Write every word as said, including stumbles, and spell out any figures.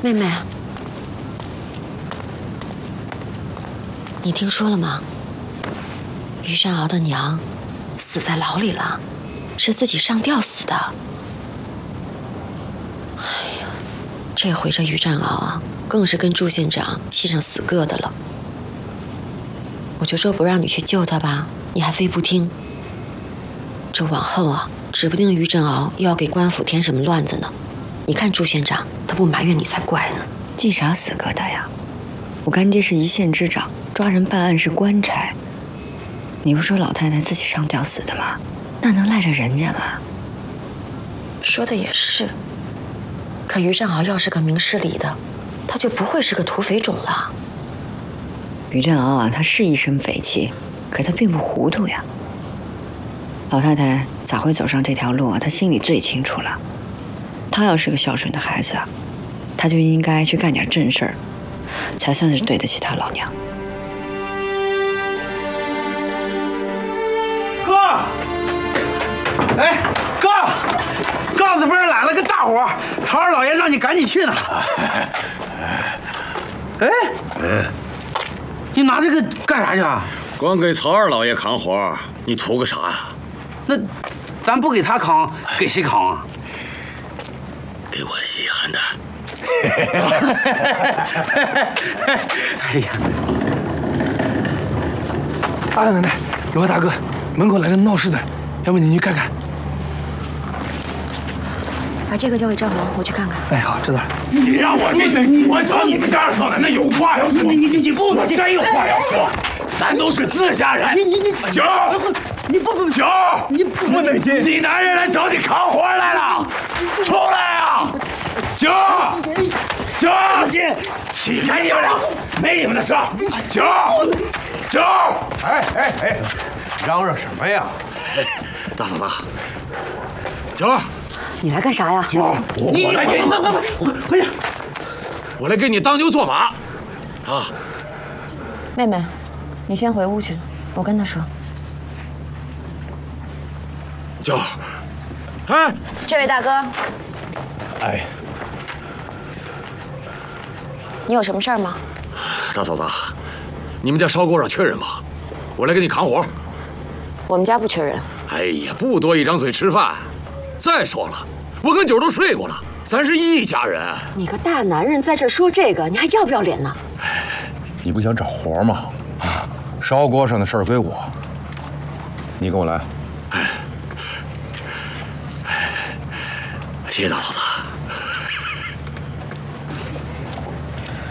妹妹，你听说了吗？于振鳌的娘死在牢里了，是自己上吊死的。哎呀，这回这于振鳌啊，更是跟祝县长系上死疙瘩了。我就说不让你去救他吧，你还非不听。这往后啊，指不定于振鳌又要给官府添什么乱子呢。你看祝县长，他不埋怨你才怪呢。 系啥死疙瘩呀？我干爹是一县之长，抓人办案是官差。你不说老太太自己上吊死的吗？那能赖着人家吗？ 说的也是。可于振鳌要是个明事理的，他就不会是个土匪种了。 于振鳌啊，他是一身匪气，可他并不糊涂呀。老太太咋会走上这条路啊？他心里最清楚了。他要是个孝顺的孩子，他就应该去干点正事儿，才算是对得起他老娘。 哥，哎，哥，杠子边来了个大活，曹二老爷让你赶紧去呢。哎，你拿这个干啥去啊？ 光给曹二老爷扛活，你图个啥呀？ 那咱不给他扛，给谁扛啊？ 给我稀罕的。 哎呀， 大奶奶，有个大哥，门口来了闹事的，要不你去看看？ 把这个交给张龙，我去看看。 哎，好，知道了。 你让我进去，我找你们家二少奶奶有话要说。 你你你你不能， 真有话要说。咱都是自家人。 你你你九， 你不不九， 你不能进。 你男人来找你扛活来了，出来啊！九，九，起开你们俩，没你们的事。九，九， 哎哎哎，嚷嚷什么呀？ 大嫂子，九， 你来干啥呀？ 九，我我来给你， 快快点， 我来给你当牛做马，啊！ 妹妹，你先回屋去，我跟他说。 九，哎， 这位大哥， 哎， 你有什么事儿吗？ 大嫂子，你们家烧锅上缺人吗？我来给你扛活。 我们家不缺人。 哎呀，不多一张嘴吃饭。再说了，我跟九都睡过了，咱是一家人。 你个大男人在这说这个，你还要不要脸呢？ 你不想找活吗？啊，烧锅上的事儿归我，你跟我来。 谢谢大嫂子。